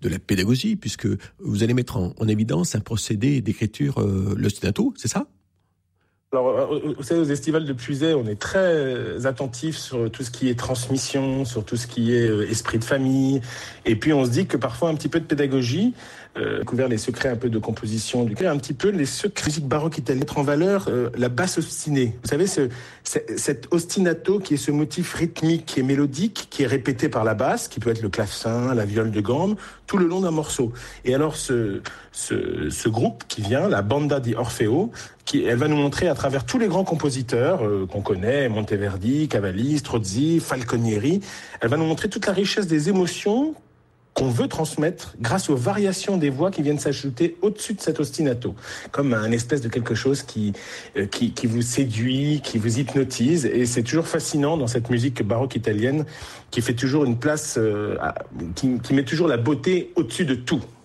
de la pédagogie, puisque vous allez mettre en évidence un procédé d'écriture, l'ostinato, c'est ça ? Alors, vous savez, aux Estivales de Puisaye, on est très attentif sur tout ce qui est transmission, sur tout ce qui est esprit de famille. Et puis, on se dit que parfois, un petit peu de pédagogie, découvert les secrets un peu de composition, un petit peu les secrets de musique baroque italienne, mettre en valeur la basse ostinée. Vous savez, cet ostinato qui est ce motif rythmique et mélodique qui est répété par la basse, qui peut être le clavecin, la viole de gambe, tout le long d'un morceau. Et alors, ce groupe qui vient, la Banda di Orfeo, elle va nous montrer à travers tous les grands compositeurs qu'on connaît, Monteverdi, Cavalli, Strozzi, Falconieri, elle va nous montrer toute la richesse des émotions qu'on veut transmettre grâce aux variations des voix qui viennent s'ajouter au-dessus de cet ostinato, comme un espèce de quelque chose qui vous séduit, qui vous hypnotise. Et c'est toujours fascinant dans cette musique baroque italienne qui fait toujours une place, qui met toujours la beauté au-dessus de tout.